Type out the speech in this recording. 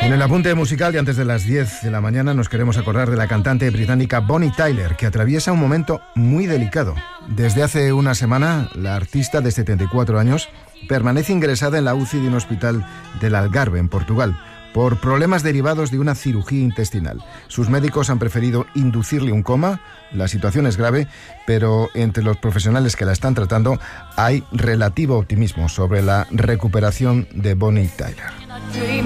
En el apunte musical y antes de las 10 de la mañana nos queremos acordar de la cantante británica Bonnie Tyler, que atraviesa un momento muy delicado. Desde hace una semana, la artista de 74 años permanece ingresada en la UCI de un hospital del Algarve, en Portugal, por problemas derivados de una cirugía intestinal. Sus médicos han preferido inducirle un coma. La situación es grave, pero entre los profesionales que la están tratando hay relativo optimismo sobre la recuperación de Bonnie Tyler.